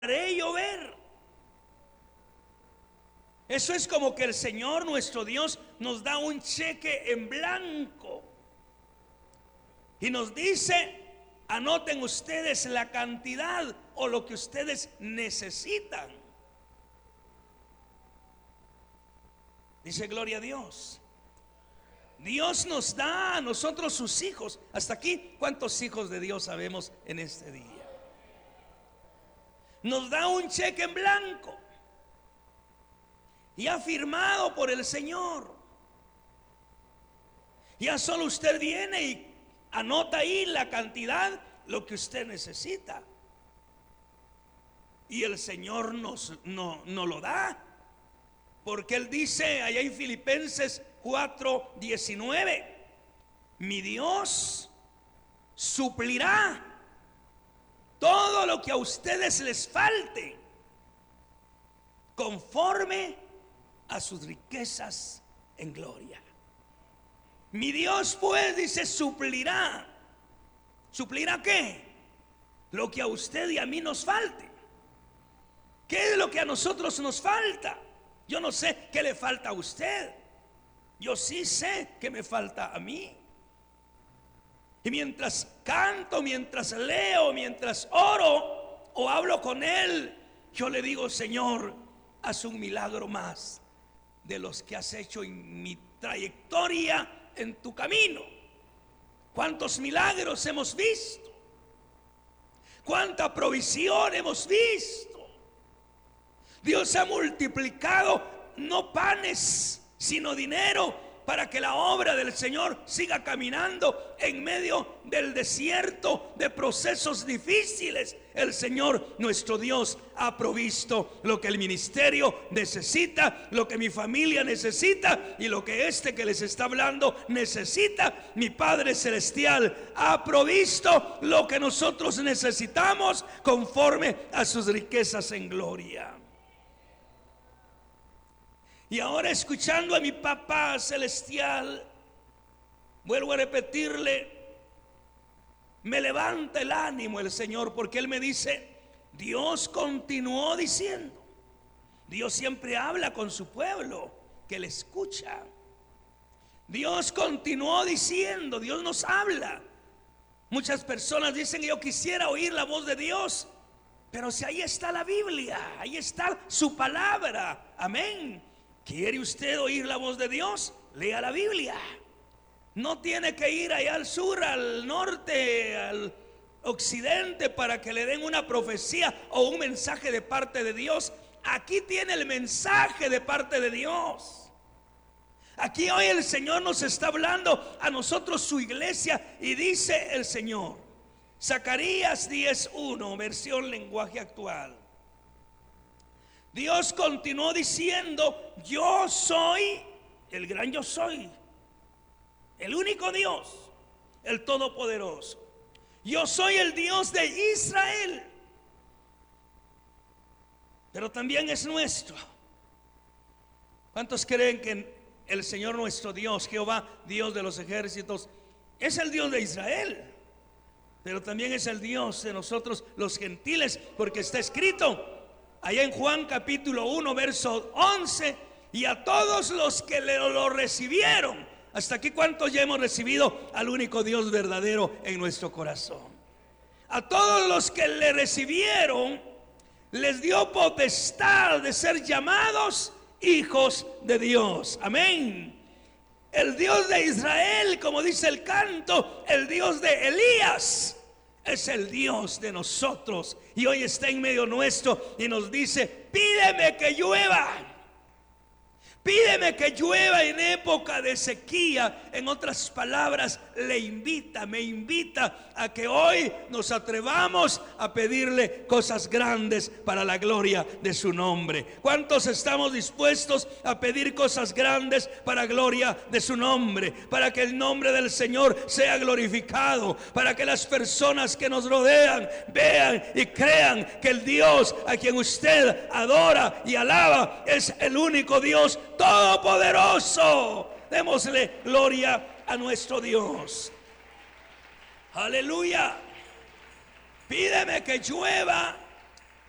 haré llover. Eso es como que el Señor nuestro Dios nos da un cheque en blanco y nos dice: anoten ustedes la cantidad o lo que ustedes necesitan. Dice gloria a Dios. Dios nos da a nosotros sus hijos. Hasta aquí, ¿cuántos hijos de Dios sabemos en este día? Nos da un cheque en blanco y ha firmado por el Señor. Ya solo usted viene y anota ahí la cantidad, lo que usted necesita, y el Señor nos lo da, porque Él dice allá en Filipenses 4:19: mi Dios suplirá todo lo que a ustedes les falte conforme a sus riquezas en gloria. Mi Dios, pues, dice, suplirá. ¿Suplirá qué? Lo que a usted y a mí nos falte. ¿Qué es lo que a nosotros nos falta? Yo no sé qué le falta a usted. Yo sí sé que me falta a mí. Y mientras canto, mientras leo, mientras oro o hablo con Él, yo le digo: Señor, haz un milagro más de los que has hecho en mi trayectoria, en tu camino. ¿Cuántos milagros hemos visto? ¿Cuánta provisión hemos visto? Dios ha multiplicado no panes, sino dinero, para que la obra del Señor siga caminando en medio del desierto de procesos difíciles. El Señor nuestro Dios ha provisto lo que el ministerio necesita, lo que mi familia necesita y lo que que les está hablando necesita. Mi Padre Celestial ha provisto lo que nosotros necesitamos conforme a sus riquezas en gloria. Y ahora, escuchando a mi Papá Celestial, vuelvo a repetirle, me levanta el ánimo el Señor, porque Él me dice: Dios continuó diciendo. Dios siempre habla con su pueblo que le escucha. Dios continuó diciendo, Dios nos habla. Muchas personas dicen: yo quisiera oír la voz de Dios, pero si ahí está la Biblia, ahí está su palabra. Amén. ¿Quiere usted oír la voz de Dios? Lea la Biblia. No tiene que ir allá al sur, al norte, al occidente para que le den una profecía o un mensaje de parte de Dios. Aquí tiene el mensaje de parte de Dios. Aquí hoy el Señor nos está hablando a nosotros, su iglesia, y dice el Señor, Zacarías 10:1, versión lenguaje actual: Dios continuó diciendo: yo soy el gran yo soy, el único Dios, el todopoderoso. Yo soy el Dios de Israel, pero también es nuestro. ¿Cuántos creen que el Señor nuestro Dios, Jehová, Dios de los ejércitos, es el Dios de Israel, pero también es el Dios de nosotros los gentiles? Porque está escrito allá en Juan capítulo 1 verso 11: y a todos los que lo recibieron. Hasta aquí, ¿cuántos ya hemos recibido al único Dios verdadero en nuestro corazón? A todos los que le recibieron, les dio potestad de ser llamados hijos de Dios. Amén. El Dios de Israel, como dice el canto, el Dios de Elías, es el Dios de nosotros, y hoy está en medio nuestro y nos dice: pídeme que llueva. Pídeme que llueva en época de sequía. En otras palabras, me invita a que hoy nos atrevamos a pedirle cosas grandes para la gloria de su nombre. ¿Cuántos estamos dispuestos a pedir cosas grandes para gloria de su nombre? Para que el nombre del Señor sea glorificado, para que las personas que nos rodean vean y crean que el Dios a quien usted adora y alaba es el único Dios todopoderoso. Démosle gloria a nuestro Dios. Aleluya. Pídeme que llueva